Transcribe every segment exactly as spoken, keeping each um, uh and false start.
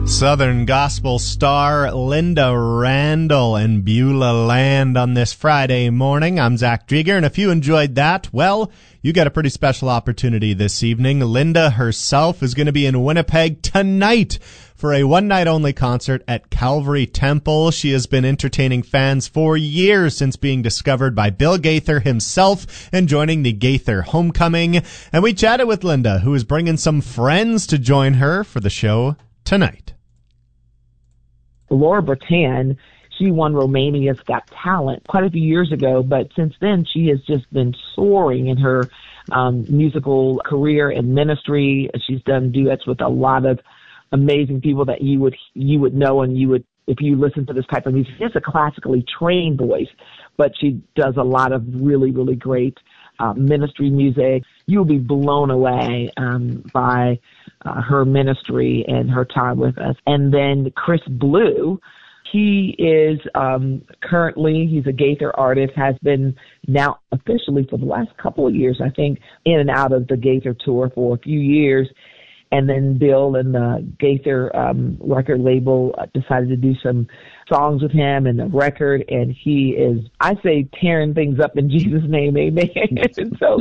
Southern gospel star Linda Randall and Beulah Land on this Friday morning. I'm Zach Drieger, and if you enjoyed that, well, you got a pretty special opportunity this evening. Linda herself is going to be in Winnipeg tonight for a one-night-only concert at Calvary Temple. She has been entertaining fans for years since being discovered by Bill Gaither himself and joining the Gaither Homecoming. And we chatted with Linda, who is bringing some friends to join her for the show tonight. Laura Bertan, she won Romania's Got Talent quite a few years ago, but since then she has just been soaring in her um, musical career and ministry. She's done duets with a lot of amazing people that you would you would know, and you would, if you listen to this type of music. She has a classically trained voice, but she does a lot of really, really great uh, ministry music. You will be blown away um, by uh, her ministry and her time with us. And then Chris Blue, he is um, currently, he's a Gaither artist, has been now officially for the last couple of years, I think, in and out of the Gaither tour for a few years. And then Bill and the Gaither um, record label uh, decided to do some songs with him and the record, and he is, I say, tearing things up in Jesus' name, amen. And so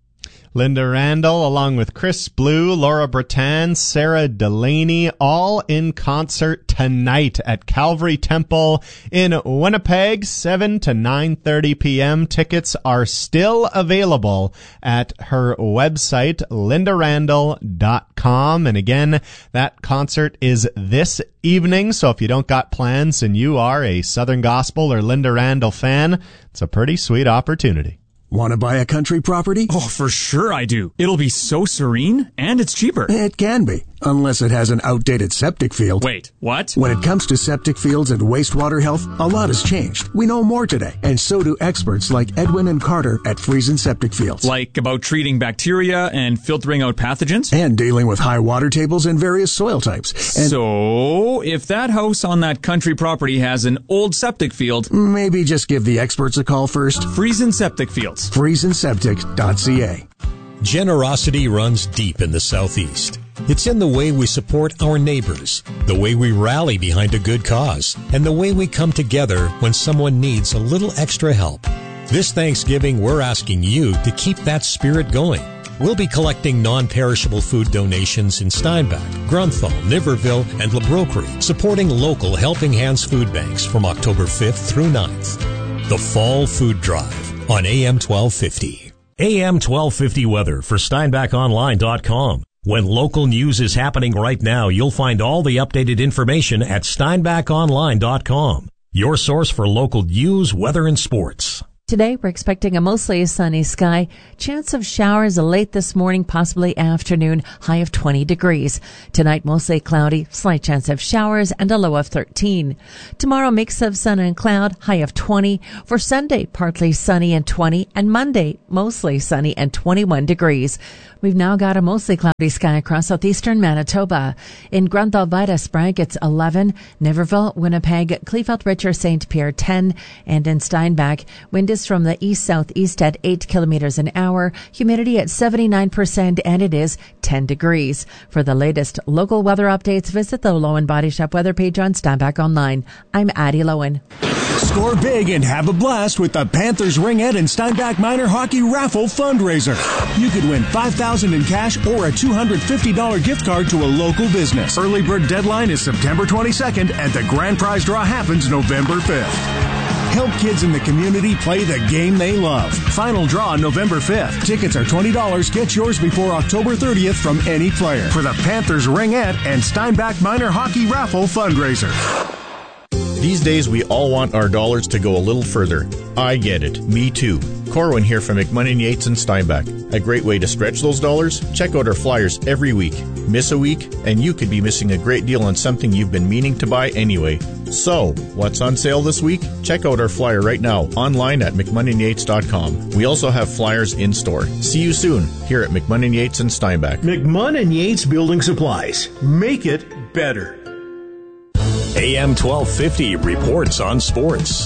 Linda Randall, along with Chris Blue, Laura Bertan, Sarah Delaney, all in concert tonight at Calvary Temple in Winnipeg, seven to nine thirty p.m. Tickets are still available at her website, linda randall dot com. And again, that concert is this evening, so if you don't got plans and you are a Southern Gospel or Linda Randall fan, it's a pretty sweet opportunity. Want to buy a country property? Oh, for sure I do. It'll be so serene, and it's cheaper. It can be, unless it has an outdated septic field. Wait, what? When it comes to septic fields and wastewater health, a lot has changed. We know more today, and so do experts like Edwin and Carter at Friesen Septic Fields. Like about treating bacteria and filtering out pathogens? And dealing with high water tables and various soil types. And so, if that house on that country property has an old septic field, maybe just give the experts a call first. Friesen Septic Fields. friesen septic dot c a. Generosity runs deep in the Southeast. It's in the way we support our neighbors, the way we rally behind a good cause, and the way we come together when someone needs a little extra help. This Thanksgiving, we're asking you to keep that spirit going. We'll be collecting non-perishable food donations in Steinbach, Grunthal, Niverville, and La Broquerie, supporting local Helping Hands food banks from October fifth through ninth. The Fall Food Drive on A M twelve fifty. A M twelve fifty weather for steinbach online dot com. When local news is happening right now, you'll find all the updated information at steinbach online dot com. Your source for local news, weather, and sports. Today, we're expecting a mostly sunny sky. Chance of showers late this morning, possibly afternoon, high of twenty degrees. Tonight, mostly cloudy, slight chance of showers, and a low of thirteen. Tomorrow, mix of sun and cloud, high of twenty. For Sunday, partly sunny and twenty. And Monday, mostly sunny and twenty-one degrees. We've now got a mostly cloudy sky across southeastern Manitoba. In Grunthal, Vida, Sprague, it's eleven. Niverville, Winnipeg, Kleefeld, Richer, Saint Pierre, ten. And in Steinbach, wind is from the east-southeast at eight kilometers an hour. Humidity at seventy-nine percent, and it is ten degrees. For the latest local weather updates, visit the Lowen Body Shop weather page on Steinbach Online. I'm Addie Lowen. Score big and have a blast with the Panthers Ringette and Steinbach Minor Hockey Raffle Fundraiser. You could win five thousand dollars in cash or a two hundred fifty dollars gift card to a local business. Early bird deadline is September twenty-second, and the grand prize draw happens November fifth. Help kids in the community play the game they love. Final draw November fifth. Tickets are twenty dollars. Get yours before October thirtieth from any player for the Panthers Ringette and Steinbach Minor Hockey Raffle Fundraiser. These days, we all want our dollars to go a little further. I get it. Me too. Corwin here from McMunn Yates and Steinbach. A great way to stretch those dollars? Check out our flyers every week. Miss a week, and you could be missing a great deal on something you've been meaning to buy anyway. So, what's on sale this week? Check out our flyer right now online at mcmunn yates dot com. We also have flyers in store. See you soon here at McMunn Yates and Steinbach. McMunn and Yates Building Supplies. Make it better. A M twelve fifty reports on sports.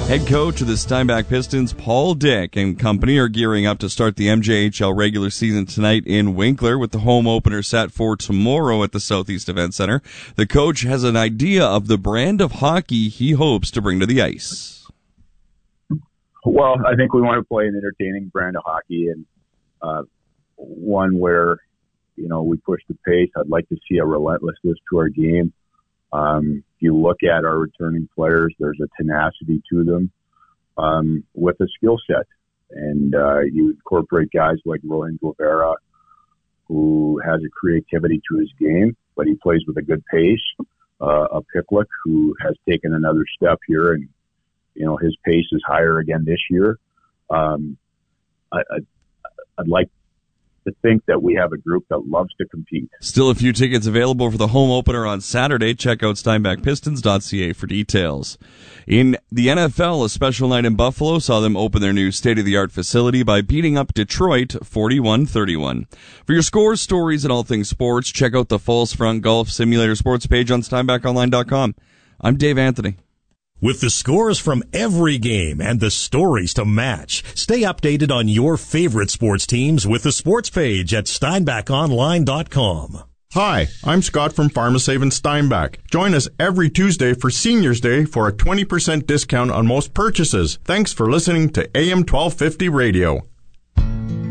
Head coach of the Steinbach Pistons, Paul Dick, and company are gearing up to start the M J H L regular season tonight in Winkler with the home opener set for tomorrow at the Southeast Event Center. The coach has an idea of the brand of hockey he hopes to bring to the ice. Well, I think we want to play an entertaining brand of hockey and uh, one where, you know, we push the pace. I'd like to see a relentlessness to our game. Um, if you look at our returning players, there's a tenacity to them um, with a skill set. And uh, you incorporate guys like Rohan Guevara, who has a creativity to his game, but he plays with a good pace. Uh, a Picklick, who has taken another step here, and, you know, his pace is higher again this year. Um, I, I, I'd like to think that we have a group that loves to compete. Still a few tickets available for the home opener on Saturday. Check out steinbach pistons dot c a for details. In the N F L, a special night in Buffalo saw them open their new state-of-the-art facility by beating up Detroit forty-one thirty-one. For your scores, stories, and all things sports, check out the Falls Front Golf Simulator sports page on steinbach online dot com. I'm Dave Anthony. With the scores from every game and the stories to match, stay updated on your favorite sports teams with the sports page at steinbach online dot com. Hi, I'm Scott from PharmaSave in Steinbach. Join us every Tuesday for Seniors Day for a twenty percent discount on most purchases. Thanks for listening to A M twelve fifty Radio.